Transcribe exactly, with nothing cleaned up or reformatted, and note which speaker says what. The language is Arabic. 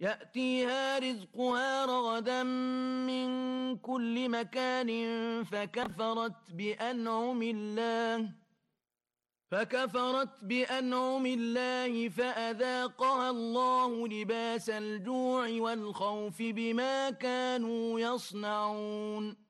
Speaker 1: يأتيها رزقها رغدا من كل مكان فكفرت بأنعم الله فكفرت بأنعم الله فأذاقها الله لباس الجوع والخوف بما كانوا يصنعون